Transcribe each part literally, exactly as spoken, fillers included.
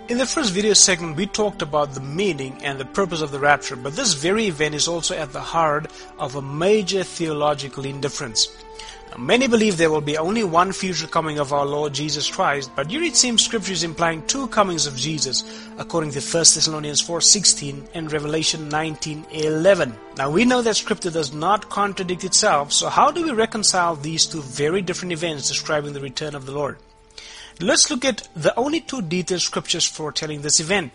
In the first video segment, we talked about the meaning and the purpose of the rapture, but this very event is also at the heart of a major theological indifference. Now, many believe there will be only one future coming of our Lord Jesus Christ, but here it seems Scripture is implying two comings of Jesus, according to First Thessalonians four sixteen and Revelation nineteen eleven. Now, we know that Scripture does not contradict itself, so how do we reconcile these two very different events describing the return of the Lord? Let's look at the only two detailed scriptures foretelling this event.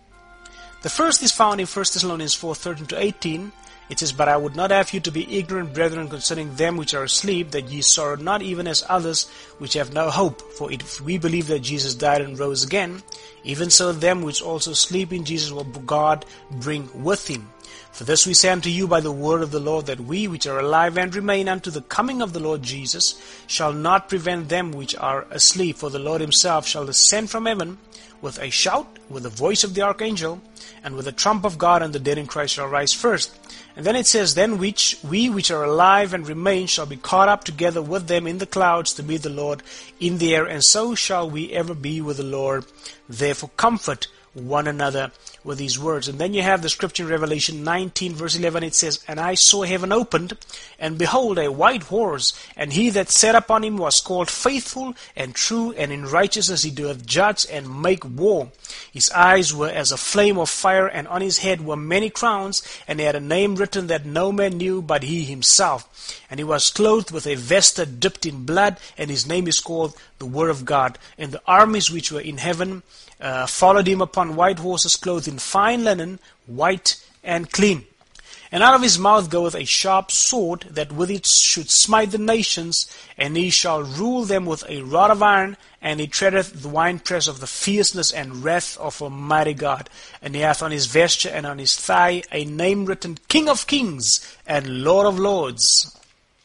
The first is found in First Thessalonians four thirteen to eighteen. It says, "But I would not have you to be ignorant, brethren, concerning them which are asleep, that ye sorrow not even as others which have no hope. For if we believe that Jesus died and rose again, even so them which also sleep in Jesus will God bring with him. For this we say unto you by the word of the Lord, that we which are alive and remain unto the coming of the Lord Jesus shall not prevent them which are asleep. For the Lord himself shall descend from heaven with a shout, with the voice of the archangel, and with the trump of God, and the dead in Christ shall rise first. And then it says, Then which we which are alive and remain shall be caught up together with them in the clouds to meet the Lord in the air, and so shall we ever be with the Lord. Therefore comfort one another with these words." And then you have the scripture in Revelation nineteen verse eleven. It says, "And I saw heaven opened, and behold a white horse, and he that sat upon him was called Faithful and True, and in righteousness he doeth judge and make war. His eyes were as a flame of fire, and on his head were many crowns, and he had a name written that no man knew but he himself. And he was clothed with a vesture dipped in blood, and his name is called the Word of God. And the armies which were in heaven uh, followed him upon white horses, clothed in fine linen, white and clean. And out of his mouth goeth a sharp sword, that with it should smite the nations, and he shall rule them with a rod of iron, and he treadeth the winepress of the fierceness and wrath of Almighty God. And he hath on his vesture and on his thigh a name written, King of Kings and Lord of Lords."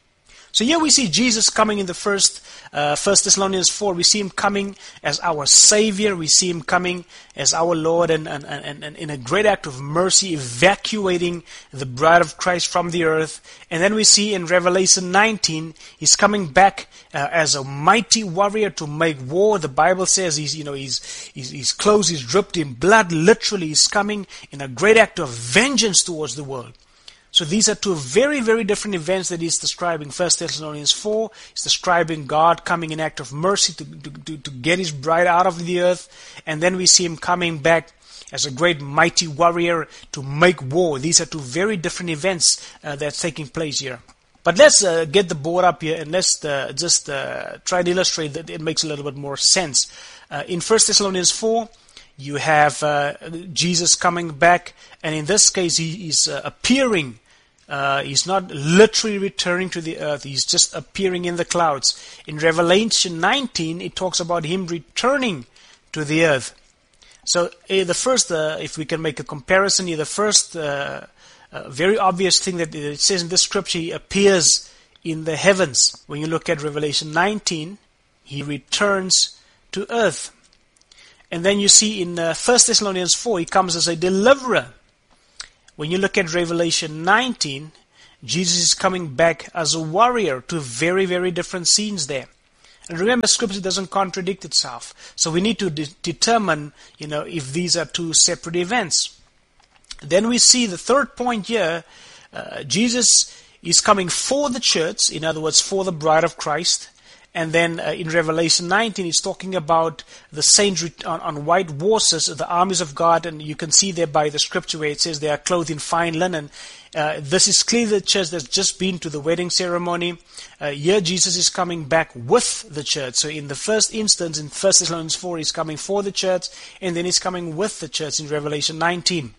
So here we see Jesus coming in the first uh, First Thessalonians four. We see him coming as our Savior. We see him coming as our Lord, and, and, and, and in a great act of mercy, evacuating the bride of Christ from the earth. And then we see in Revelation nineteen, he's coming back uh, as a mighty warrior to make war. The Bible says he's, you know, he's, he's, his clothes is dripped in blood. Literally, he's coming in a great act of vengeance towards the world. So these are two very, very different events that he's describing. First Thessalonians four is describing God coming in act of mercy to, to, to get his bride out of the earth. And then we see him coming back as a great mighty warrior to make war. These are two very different events uh, that's taking place here. But let's uh, get the board up here, and let's uh, just uh, try to illustrate that it makes a little bit more sense. Uh, in First Thessalonians four, you have uh, Jesus coming back, and in this case he is uh, appearing. Uh, he's not literally returning to the earth. He's just appearing in the clouds. In Revelation nineteen, it talks about him returning to the earth. So uh, the first, uh, if we can make a comparison here, the first uh, uh, very obvious thing that it says in this scripture, he appears in the heavens. When you look at Revelation nineteen, he returns to earth. And then you see in uh, First Thessalonians four, he comes as a deliverer. When you look at Revelation nineteen, Jesus is coming back as a warrior. Two very, very different scenes there. And remember, Scripture doesn't contradict itself. So we need to de- determine, you know, if these are two separate events. Then we see the third point here, uh, Jesus is coming for the church, in other words, for the bride of Christ. And then uh, in Revelation nineteen, he's talking about the saints on, on white horses, the armies of God, and you can see there by the scripture where it says they are clothed in fine linen. Uh, this is clearly the church that's just been to the wedding ceremony. Uh, here Jesus is coming back with the church. So in the first instance, in First Thessalonians four, he's coming for the church, and then he's coming with the church in Revelation nineteen.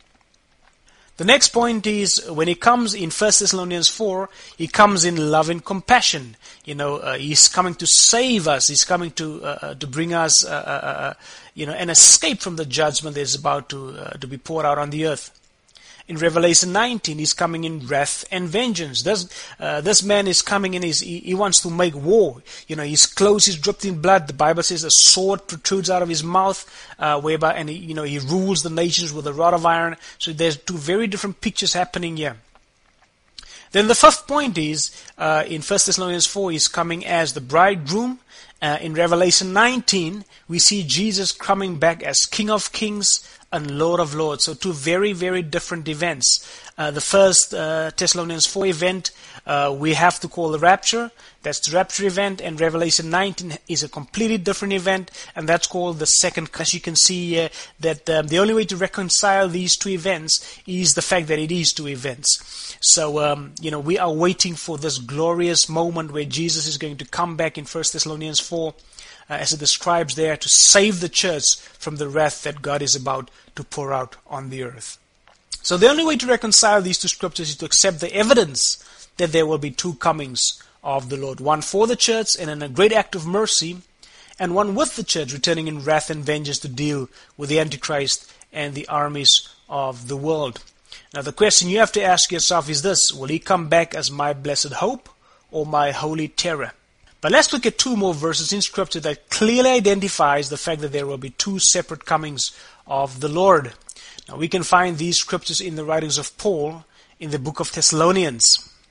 The next point is, when he comes in First Thessalonians four, he comes in love and compassion. You know, uh, he's coming to save us. He's coming to uh, to bring us, uh, uh, you know, an escape from the judgment that is about to uh, to be poured out on the earth. In Revelation nineteen, he's coming in wrath and vengeance. This, uh, this man is coming in, his, he, he wants to make war. You know, his clothes is dripped in blood. The Bible says a sword protrudes out of his mouth, uh, whereby, and he, you know, he rules the nations with a rod of iron. So there's two very different pictures happening here. Then the fifth point is, uh, in First Thessalonians four, he's coming as the bridegroom. Uh, in Revelation nineteen, we see Jesus coming back as King of Kings and Lord of Lords. So two very, very different events. Uh, the first uh, Thessalonians four event, uh, we have to call the rapture. That's the rapture event. And Revelation nineteen is a completely different event, and that's called the second. As you can see uh, that um, the only way to reconcile these two events is the fact that it is two events. So, um, you know, we are waiting for this glorious moment where Jesus is going to come back in First Thessalonians four, uh, as it describes there, to save the church from the wrath that God is about to pour out on the earth. So the only way to reconcile these two scriptures is to accept the evidence that there will be two comings of the Lord. One for the church and in a great act of mercy, and one with the church returning in wrath and vengeance to deal with the Antichrist and the armies of the world. Now the question you have to ask yourself is this: will he come back as my blessed hope or my holy terror? But let's look at two more verses in Scripture that clearly identifies the fact that there will be two separate comings of the Lord. Now we can find these scriptures in the writings of Paul in the book of Thessalonians.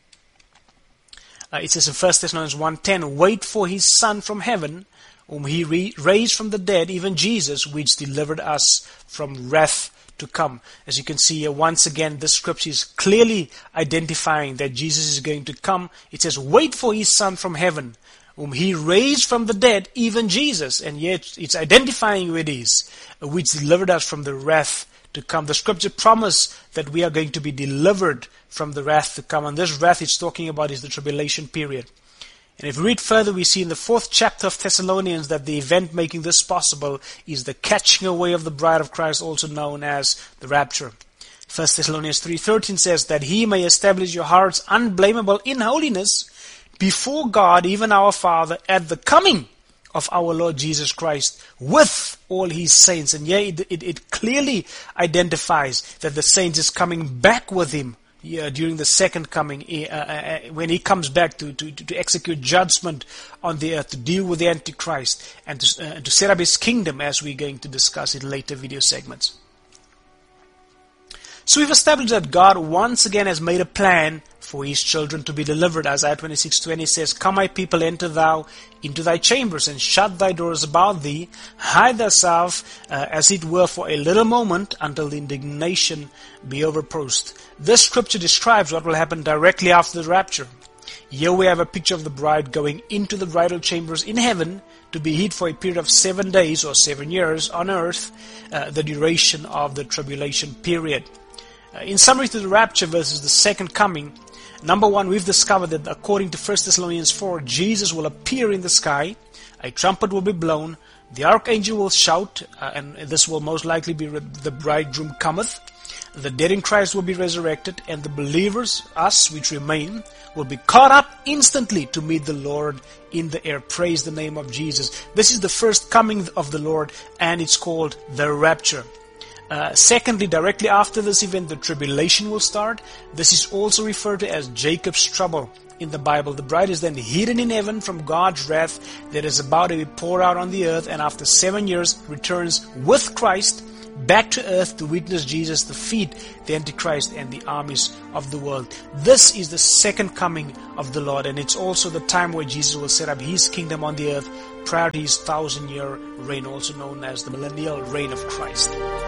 Uh, it says in First Thessalonians one ten, wait for his Son from heaven, whom he re- raised from the dead, even Jesus, which delivered us from wrath to come. As you can see here, once again, this scripture is clearly identifying that Jesus is going to come. It says, wait for his Son from heaven, whom he raised from the dead, even Jesus. And yet it's identifying who it is, which delivered us from the wrath to come. The scripture promises that we are going to be delivered from the wrath to come. And this wrath it's talking about is the tribulation period. And if we read further, we see in the fourth chapter of Thessalonians that the event making this possible is the catching away of the bride of Christ, also known as the rapture. First Thessalonians three thirteen says that he may establish your hearts unblameable in holiness before God, even our Father, at the coming of our Lord Jesus Christ with all his saints. And yeah, it, it, it clearly identifies that the saints is coming back with him Yeah, during the second coming, uh, uh, when he comes back to, to, to execute judgment on the earth, to deal with the Antichrist, and to, uh, to set up his kingdom, as we're going to discuss in later video segments. So we've established that God once again has made a plan for his children to be delivered. Isaiah twenty-six twenty says, come, my people, enter thou into thy chambers, and shut thy doors about thee. Hide thyself, uh, as it were, for a little moment, until the indignation be overposed. This scripture describes what will happen directly after the rapture. Here we have a picture of the bride going into the bridal chambers in heaven to be hid for a period of seven days or seven years on earth, uh, the duration of the tribulation period. Uh, in summary to the rapture versus the second coming, number one, we've discovered that according to First Thessalonians four, Jesus will appear in the sky, a trumpet will be blown, the archangel will shout, uh, and this will most likely be re- the bridegroom cometh, the dead in Christ will be resurrected, and the believers, us which remain, will be caught up instantly to meet the Lord in the air. Praise the name of Jesus. This is the first coming of the Lord, and it's called the rapture. Uh, secondly, directly after this event, the tribulation will start. This is also referred to as Jacob's trouble in the Bible. The bride is then hidden in heaven from God's wrath that is about to be poured out on the earth, and after seven years returns with Christ back to earth to witness Jesus defeat the Antichrist and the armies of the world. This is the second coming of the Lord, and it's also the time where Jesus will set up his kingdom on the earth prior to his thousand year reign, also known as the millennial reign of Christ.